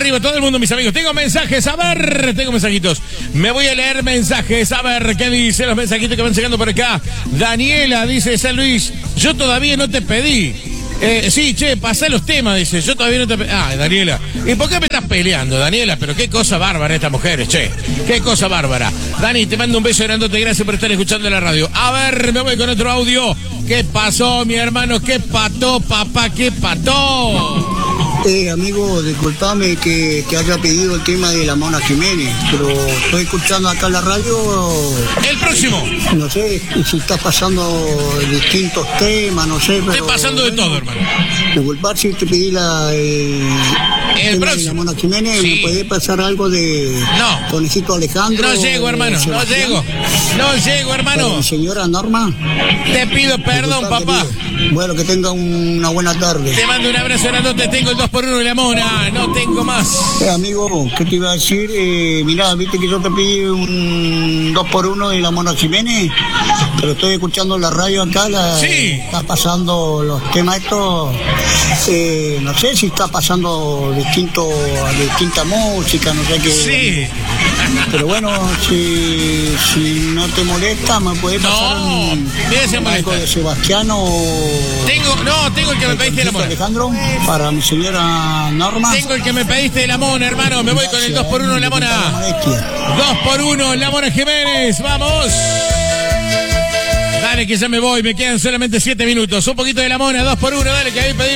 Arriba todo el mundo, mis amigos. Tengo mensajes, a ver, tengo mensajitos. Me voy a leer mensajes, a ver qué dicen los mensajitos que van llegando por acá. Daniela dice, San Luis, yo todavía no te pedí. Sí, che, pasá los temas, dice. Yo todavía no te pedí. Ah, Daniela. ¿Y por qué me estás peleando, Daniela? Pero qué cosa bárbara estas mujeres, che. Qué cosa bárbara. Dani, te mando un beso grandote. Gracias por estar escuchando la radio. A ver, me voy con otro audio. ¿Qué pasó, mi hermano? ¿Qué pató, papá? ¿Qué pató? Amigo, disculpame que haya pedido el tema de la Mona Jiménez, pero estoy escuchando acá en la radio. El próximo. No sé si está pasando distintos temas, no sé, pero... Estoy pasando de todo, hermano. Disculpar si te pedí el próximo. De la Mona Jiménez, sí. ¿Me puede pasar algo de... No. Conejito Alejandro? No llego, hermano, no llego, hermano. Mi señora Norma. Te pido perdón, papá. Bueno, que tenga una buena tarde. Te mando un abrazo grandote, tengo el 2x1 de la Mona, no tengo más. Amigo, ¿qué te iba a decir? Mirá, viste que yo te pedí un 2x1 de la Mona Jiménez, pero estoy escuchando la radio acá, sí. Está pasando los temas estos, no sé si está pasando distinta música, no sé qué. Sí. Pero bueno, si no te molesta, me puede pasar algo de Sebastiano. Tengo el que me pediste de la Mona. Alejandro, para mi señora Norma. Tengo el que me pediste de la Mona, hermano. Me voy con el 2x1 de la Mona. 2x1 la Mona Jiménez. ¡Vamos! Dale, que ya me voy. Me quedan solamente 7 minutos. Un poquito de la Mona, 2x1. Dale, que ahí pedí.